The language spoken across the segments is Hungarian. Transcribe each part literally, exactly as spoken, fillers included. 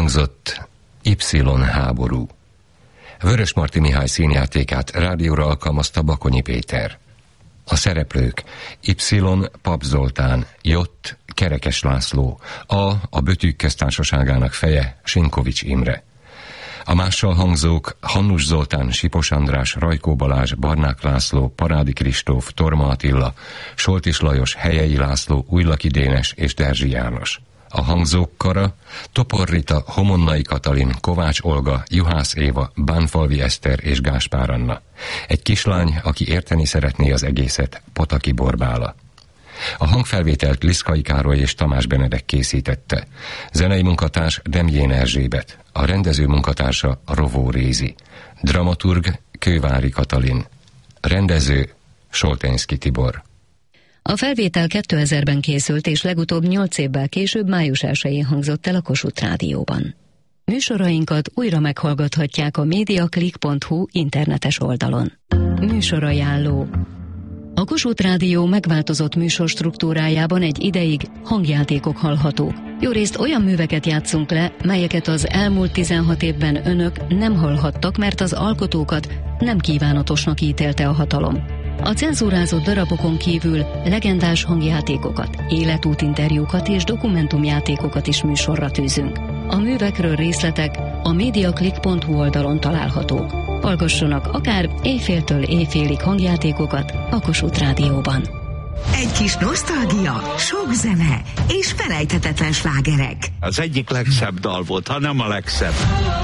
Elhangzott Y háború. Vörösmarty Mihály színjátékát rádióra alkalmazta Bakonyi Péter. A szereplők: Y. Pap Zoltán, J. Kerekes László, A. a Bötűk Köztársaságának feje, Sinkovics Imre. A mással hangzók: Hannus Zoltán, Sipos András, Rajkó Balázs, Barnák László, Parádi Kristóf, Torma Attila, Soltis Lajos, Helyei László, Újlaki Dénes és Derzsi János. A hangzók kara: Topor Rita, Homonnai Katalin, Kovács Olga, Juhász Éva, Bánfalvi Eszter és Gáspár Anna. Egy kislány, aki érteni szeretné az egészet, Potaki Borbála. A hangfelvételt Liszkai Károly és Tamás Benedek készítette. Zenei munkatárs Demjén Erzsébet. A rendező munkatársa Rovó Rézi. Dramaturg Kővári Katalin. Rendező Soltényszky Tibor. A felvétel kétezerben készült, és legutóbb nyolc évvel később május elsején hangzott el a Kossuth Rádióban. Műsorainkat újra meghallgathatják a mediaclick pont hu internetes oldalon. Műsorajánló. A Kossuth Rádió megváltozott műsorstruktúrájában egy ideig hangjátékok hallhatók. Jórészt olyan műveket játszunk le, melyeket az elmúlt tizenhat évben önök nem hallhattak, mert az alkotókat nem kívánatosnak ítélte a hatalom. A cenzúrázott darabokon kívül legendás hangjátékokat, életútinterjúkat és dokumentumjátékokat is műsorra tűzünk. A művekről részletek a mediaclick pont hu oldalon találhatók. Hallgassanak akár éjféltől éjfélig hangjátékokat a Kossuth Rádióban. Egy kis nosztalgia, sok zene és felejthetetlen slágerek. Az egyik legszebb dal volt, ha nem a legszebb.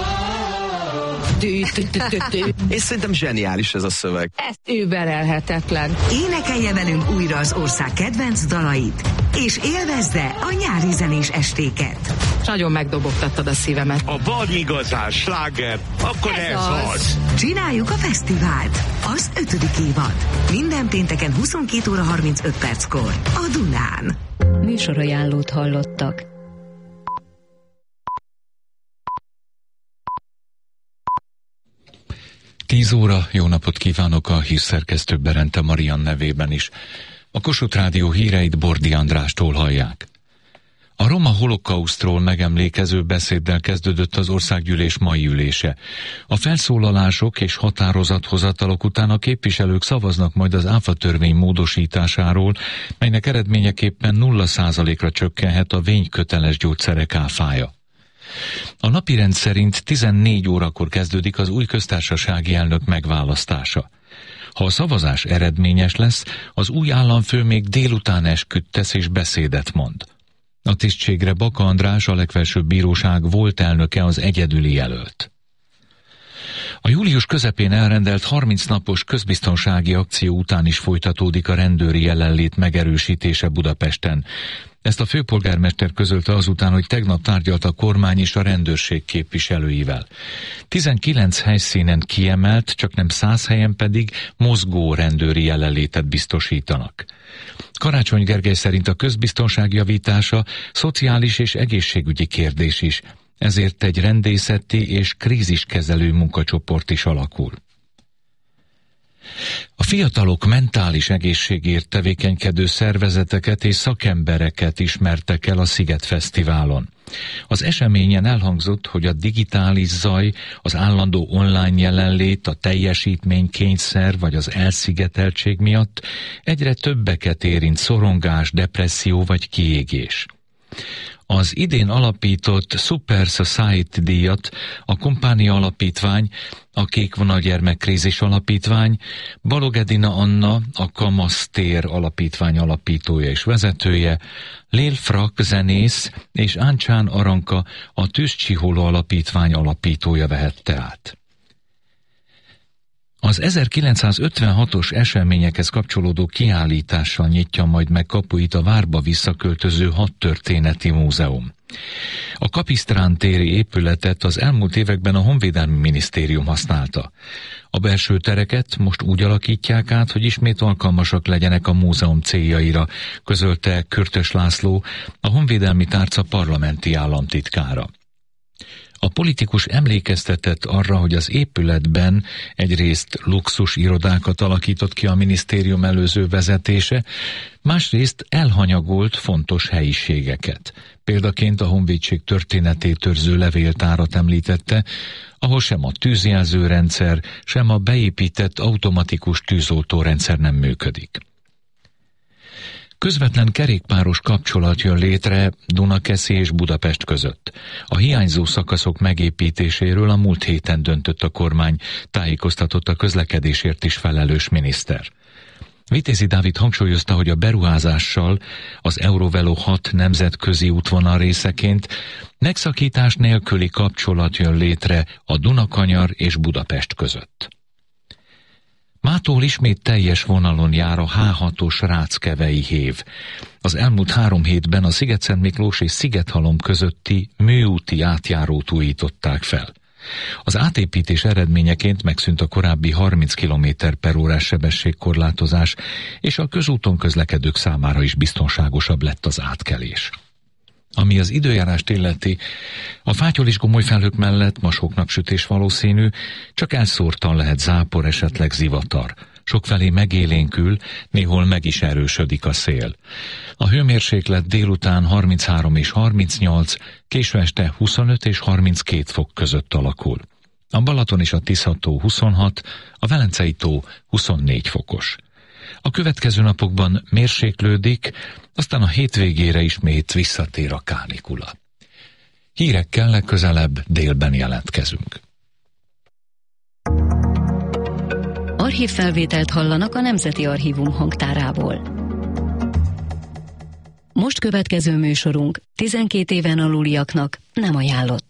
És szerintem zseniális ez a szöveg. Ez überelhetetlen. Énekelje velünk újra az ország kedvenc dalait, és élvezze a nyári zenés estéket. Nagyon megdobogtattad a szívemet. A van igazán sláger, akkor ez, ez az. az. Csináljuk a fesztivált, az ötödik évad. Minden pénteken huszonkét óra harmincöt perckor a Dunán. Műsorajánlót hallottak. tíz óra, jó napot kívánok a hírszerkesztő Berente Marian nevében is. A Kossuth Rádió híreit Bordi Andrástól hallják. A roma holokausztról megemlékező beszéddel kezdődött az országgyűlés mai ülése. A felszólalások és határozathozatalok után a képviselők szavaznak majd az áfa törvény módosításáról, melynek eredményeképpen nulla százalékra csökkenhet a vényköteles gyógyszerek áfája. A napirend szerint tizennégy órakor kezdődik az új köztársasági elnök megválasztása. Ha a szavazás eredményes lesz, az új államfő még délután esküt tesz és beszédet mond. A tisztségre Baka András, a legfelsőbb bíróság volt elnöke, az egyedüli jelölt. A július közepén elrendelt harminc napos közbiztonsági akció után is folytatódik a rendőri jelenlét megerősítése Budapesten. Ezt a főpolgármester közölte azután, hogy tegnap tárgyalt a kormány és a rendőrség képviselőivel. tizenkilenc helyszínen kiemelt, csak nem száz helyen pedig mozgó rendőri jelenlétet biztosítanak. Karácsony Gergely szerint a közbiztonság javítása szociális és egészségügyi kérdés is, ezért egy rendészeti és kríziskezelő munkacsoport is alakul. A fiatalok mentális egészségért tevékenykedő szervezeteket és szakembereket ismertek el a Sziget Fesztiválon. Az eseményen elhangzott, hogy a digitális zaj, az állandó online jelenlét, a teljesítménykényszer vagy az elszigeteltség miatt egyre többeket érint szorongás, depresszió vagy kiégés. Az idén alapított Super Society díjat a Kompánia Alapítvány, a Kékvonal Gyermekkrízis Alapítvány, Balog Edina Anna, a Kamasztér Alapítvány alapítója és vezetője, Lél Frak zenész és Áncsán Aranka, a Tűzcsiholó Alapítvány alapítója vehette át. Az ezerkilencszázötvenhatos eseményekhez kapcsolódó kiállítással nyitja majd meg kapuit a várba visszaköltöző hadtörténeti múzeum. A Kapisztrán téri épületet az elmúlt években a Honvédelmi Minisztérium használta. A belső tereket most úgy alakítják át, hogy ismét alkalmasak legyenek a múzeum céljaira, közölte Körtös László, a Honvédelmi Tárca parlamenti államtitkára. A politikus emlékeztetett arra, hogy az épületben egyrészt luxus irodákat alakított ki a minisztérium előző vezetése, másrészt elhanyagolt fontos helyiségeket. Példaként a honvédség történetét őrző levéltárat említette, ahol sem a tűzjelzőrendszer, sem a beépített automatikus tűzoltórendszer nem működik. Közvetlen kerékpáros kapcsolat jön létre Dunakeszi és Budapest között. A hiányzó szakaszok megépítéséről a múlt héten döntött a kormány, tájékoztatott a közlekedésért is felelős miniszter. Vitézi Dávid hangsúlyozta, hogy a beruházással az Eurovelo hat nemzetközi útvonal részeként megszakítás nélküli kapcsolat jön létre a Dunakanyar és Budapest között. Mától ismét teljes vonalon jár a há hatos Ráckevei hév. Az elmúlt három hétben a Szigetszent Miklós és Szigethalom közötti műúti átjárót újították fel. Az átépítés eredményeként megszűnt a korábbi harminc kilométer per órás sebességkorlátozás, és a közúton közlekedők számára is biztonságosabb lett az átkelés. Ami az időjárást illeti, a fátyol gomoly felhők mellett ma sok napsütés valószínű, csak elszórtan lehet zápor, esetleg zivatar. Sokfelé megélénkül, néhol meg is erősödik a szél. A hőmérséklet délután harminchárom és harmincnyolc, késő este huszonöt és harminckét fok között alakul. A Balaton és a Tisza-tó huszonhat, a Velencei-tó huszonnégy fokos. A következő napokban mérséklődik, aztán a hétvégére ismét visszatér a kánikula. Hírekkel legközelebb délben jelentkezünk. Archívfelvételt hallanak a Nemzeti Archívum hangtárából. Most következő műsorunk tizenkét éven aluliaknak nem ajánlott.